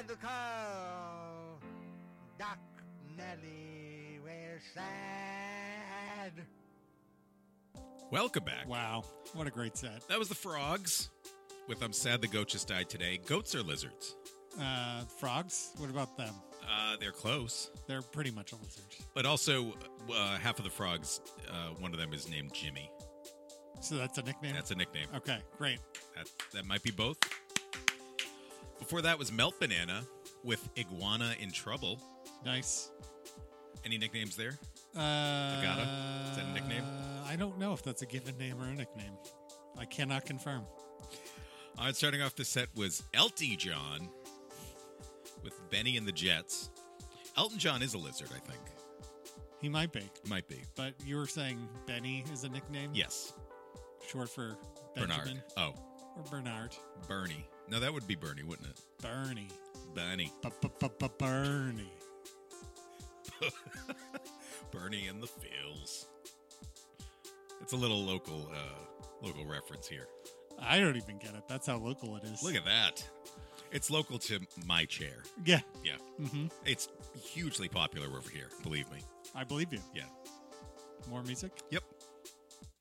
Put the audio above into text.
had to call Doc Nelly. We're sad. Welcome back. Wow. What a great set. That was the Frogs with I'm Sad the Goat Just Died Today. Goats are lizards. Frogs? What about them? They're close. They're pretty much a lizard. But also, half of the frogs, one of them is named Jimmy. So that's a nickname? That's a nickname. Okay, great. That might be both. Before that was Melt Banana with Iguana in Trouble. Nice. Any nicknames there? Agata? Is that a nickname? I don't know if that's a given name or a nickname. I cannot confirm. Starting off the set was Elty John with Benny and the Jets. Elton John is a lizard, I think. He might be. Might be. But you were saying Benny is a nickname? Yes. Short for Benjamin? Bernard. Oh. Or Bernard? Bernie. No, that would be Bernie, wouldn't it? Bernie. Bernie. Bernie. Bernie and the Phils. It's a little local reference here. I don't even get it. That's how local it is. Look at that. It's local to my chair. Yeah. Yeah. Mm-hmm. It's hugely popular over here, believe me. I believe you. Yeah. More music? Yep.